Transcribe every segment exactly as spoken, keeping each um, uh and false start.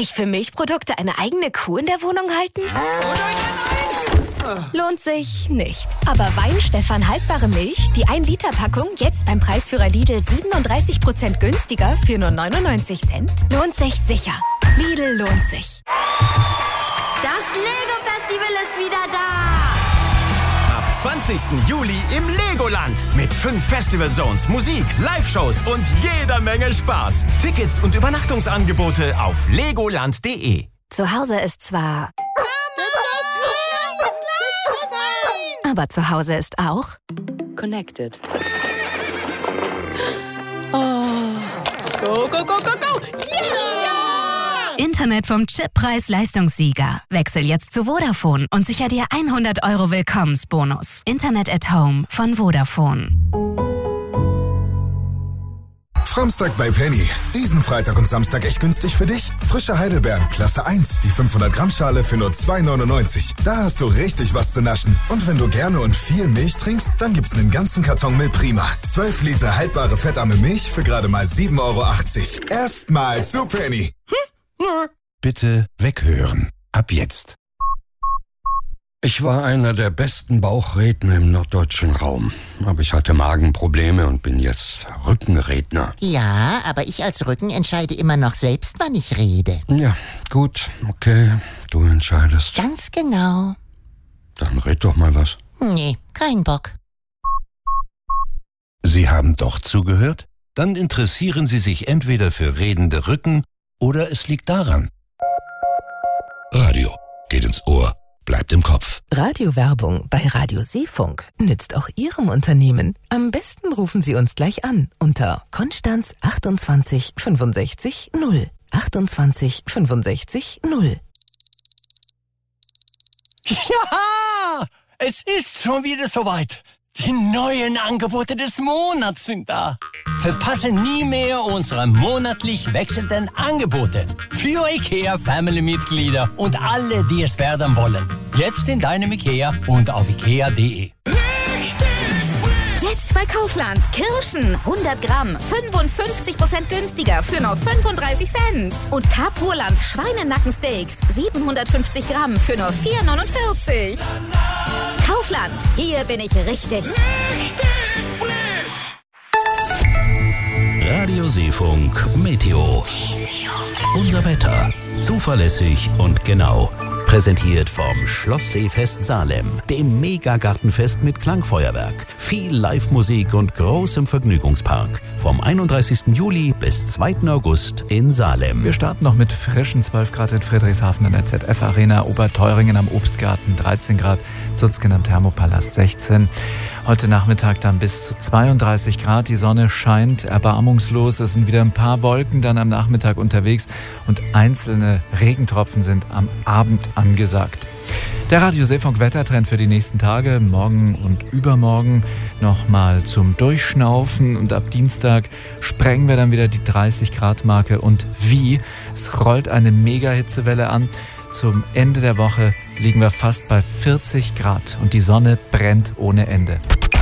sich für Milchprodukte eine eigene Kuh in der Wohnung halten? Lohnt sich nicht. Aber Weinstefan haltbare Milch, die ein Liter Packung, jetzt beim Preisführer Lidl siebenunddreißig Prozent günstiger für nur neunundneunzig Cent? Lohnt sich sicher. Lidl lohnt sich. Das Lego-Festival ist wieder da! Ab zwanzigsten Juli im Legoland. Mit fünf Festival-Zones, Musik, Live-Shows und jeder Menge Spaß. Tickets und Übernachtungsangebote auf legoland punkt de. Zu Hause ist zwar... aber zu Hause ist auch... Connected. Oh. Go, go, go, go, go! Yeah! Internet vom Chip Preis-Leistungssieger. Wechsel jetzt zu Vodafone und sicher dir hundert Euro Willkommensbonus. Internet at Home von Vodafone. Framstag bei Penny. Diesen Freitag und Samstag echt günstig für dich. Frische Heidelbeeren, Klasse eins, die fünfhundert Gramm Schale für nur zwei neunundneunzig. Da hast du richtig was zu naschen. Und wenn du gerne und viel Milch trinkst, dann gibt's einen ganzen Karton Milch Prima. zwölf Liter haltbare fettarme Milch für gerade mal sieben Euro achtzig. Erstmal zu Penny. Bitte weghören. Ab jetzt. Ich war einer der besten Bauchredner im norddeutschen Raum. Aber ich hatte Magenprobleme und bin jetzt Rückenredner. Ja, aber ich als Rücken entscheide immer noch selbst, wann ich rede. Ja, gut, okay, du entscheidest. Ganz genau. Dann red doch mal was. Nee, kein Bock. Sie haben doch zugehört? Dann interessieren Sie sich entweder für redende Rücken oder es liegt daran. Radio geht ins Ohr. Bleibt im Kopf. Radiowerbung bei Radio Seefunk nützt auch Ihrem Unternehmen. Am besten rufen Sie uns gleich an unter Konstanz achtundzwanzig fünfundsechzig null. achtundzwanzig fünfundsechzig null. Ja, es ist schon wieder soweit. Die neuen Angebote des Monats sind da. Verpasse nie mehr unsere monatlich wechselnden Angebote. Für IKEA-Family-Mitglieder und alle, die es werden wollen. Jetzt in deinem IKEA und auf ikea punkt de. Jetzt bei Kaufland. Kirschen hundert Gramm, fünfundfünfzig Prozent günstiger für nur fünfunddreißig Cent. Und Carpurland Schweinenackensteaks, siebenhundertfünfzig Gramm für nur vier neunundvierzig. Kaufland, hier bin ich richtig. Richtig frisch. Radio Seefunk Meteo. Unser Wetter. Zuverlässig und genau. Präsentiert vom Schloss Seefest Salem, dem Megagartenfest mit Klangfeuerwerk, viel Live-Musik und großem Vergnügungspark. Vom einunddreißigsten Juli bis zweiten August in Salem. Wir starten noch mit frischen zwölf Grad in Friedrichshafen an der Z F Arena, Oberteuringen am Obstgarten dreizehn Grad, Zutzken am Thermopalast sechzehn. Heute Nachmittag dann bis zu zweiunddreißig Grad. Die Sonne scheint erbarmungslos. Es sind wieder ein paar Wolken dann am Nachmittag unterwegs und einzelne Regentropfen sind am Abend angesagt. Der Radio Seefunk Wettertrend für die nächsten Tage, morgen und übermorgen nochmal zum Durchschnaufen und ab Dienstag sprengen wir dann wieder die dreißig Grad Marke und wie? Es rollt eine Mega-Hitzewelle an. Zum Ende der Woche liegen wir fast bei vierzig Grad und die Sonne brennt ohne Ende.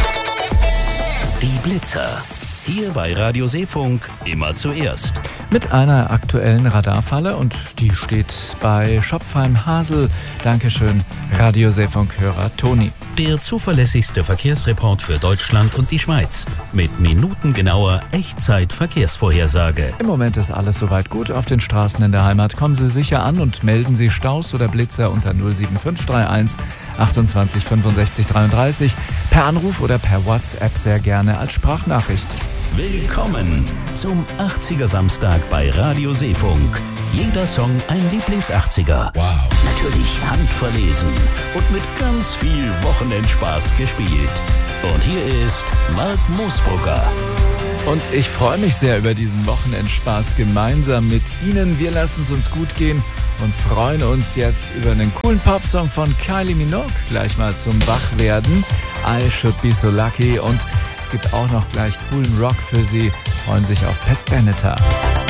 Die Blitzer. Hier bei Radio Seefunk immer zuerst. Mit einer aktuellen Radarfalle und die steht bei Schopfheim-Hasel. Dankeschön, Radio Seefunk-Hörer Toni. Der zuverlässigste Verkehrsreport für Deutschland und die Schweiz. Mit minutengenauer Echtzeit-Verkehrsvorhersage. Im Moment ist alles soweit gut auf den Straßen in der Heimat. Kommen Sie sicher an und melden Sie Staus oder Blitzer unter null sieben fünf drei eins achtundzwanzig fünfundsechzig dreiunddreißig per Anruf oder per WhatsApp sehr gerne als Sprachnachricht. Willkommen zum achtziger Samstag bei Radio Seefunk. Jeder Song ein Lieblings-achtziger. Wow. Natürlich handverlesen und mit ganz viel Wochenendspaß gespielt. Und hier ist Mark Moosbrugger. Und ich freue mich sehr über diesen Wochenendspaß gemeinsam mit Ihnen. Wir lassen es uns gut gehen und freuen uns jetzt über einen coolen Popsong von Kylie Minogue. Gleich mal zum Wachwerden. I Should Be So Lucky. Und es gibt auch noch gleich coolen Rock für Sie. Freuen sich auf Pat Benatar.